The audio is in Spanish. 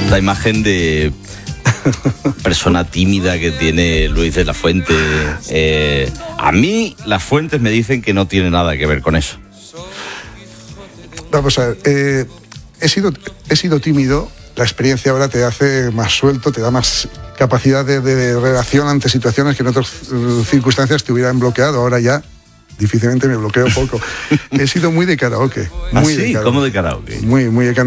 La imagen de persona tímida que tiene Luis de la Fuente. A mí las fuentes me dicen que no tiene nada que ver con eso. Vamos a ver, he sido tímido. La experiencia ahora te hace más suelto, te da más capacidad de relación ante situaciones que en otras circunstancias te hubieran bloqueado. Ahora ya difícilmente me bloqueo poco. He sido muy de karaoke. Muy de karaoke. Muy de